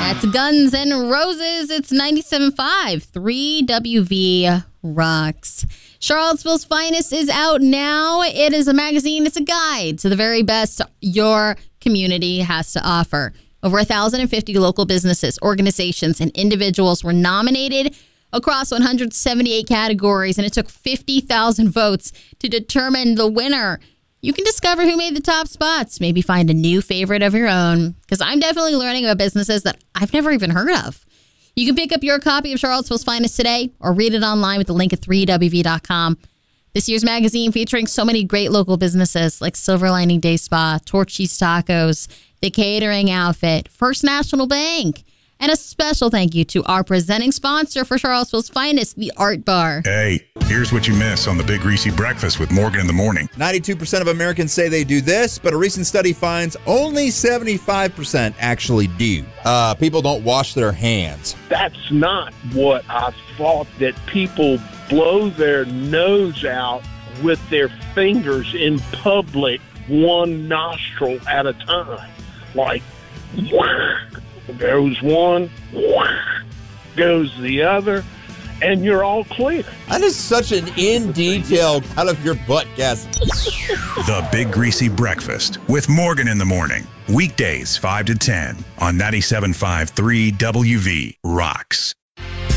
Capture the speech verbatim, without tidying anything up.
That's Guns N' Roses. It's ninety-seven point five, three W V rocks. Charlottesville's Finest is out now. It is a magazine. It's a guide to the very best your community has to offer. Over one thousand fifty local businesses, organizations, and individuals were nominated across one hundred seventy-eight categories, and it took fifty thousand votes to determine the winner. You can discover who made the top spots, maybe find a new favorite of your own, because I'm definitely learning about businesses that I've never even heard of. You can pick up your copy of Charlottesville's Finest today or read it online with the link at three W V dot com. This year's magazine featuring so many great local businesses like Silver Lining Day Spa, Torchy's Tacos, The Catering Outfit, First National Bank. And a special thank you to our presenting sponsor for Charlottesville's Finest, the Art Bar. Hey, here's what you miss on the Big Greasy Breakfast with Morgan in the Morning. ninety-two percent of Americans say they do this, but a recent study finds only seventy-five percent actually do. Uh, people don't wash their hands. That's not what I thought, that people blow their nose out with their fingers in public, one nostril at a time. Like, whack, goes one, whack, goes the other, and you're all clear. That is such an in-detail out of your butt guess. The Big Greasy Breakfast with Morgan in the Morning. Weekdays five to ten on ninety-seven point five, three W V rocks.